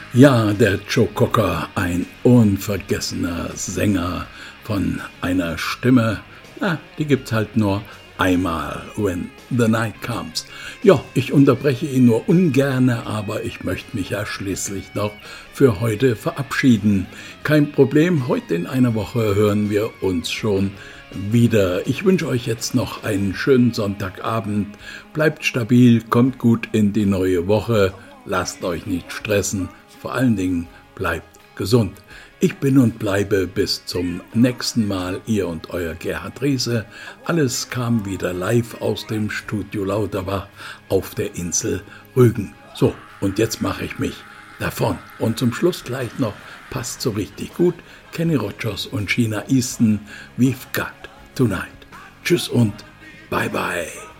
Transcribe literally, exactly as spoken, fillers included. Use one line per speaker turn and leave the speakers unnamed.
Ja, der Joe Cocker, ein unvergessener Sänger von einer Stimme, na, die gibt's halt nur einmal, When the Night Comes. Ja, ich unterbreche ihn nur ungerne, aber ich möchte mich ja schließlich noch für heute verabschieden. Kein Problem, heute in einer Woche hören wir uns schon wieder. Ich wünsche euch jetzt noch einen schönen Sonntagabend. Bleibt stabil, kommt gut in die neue Woche, lasst euch nicht stressen. Vor allen Dingen bleibt gesund. Ich bin und bleibe bis zum nächsten Mal, ihr und euer Gerhard Riese. Alles kam wieder live aus dem Studio Lauterbach auf der Insel Rügen. So, und jetzt mache ich mich davon. Und zum Schluss gleich noch, passt so richtig gut, Kenny Rogers und Sheena Easton, We've Got Tonight. Tschüss und bye bye.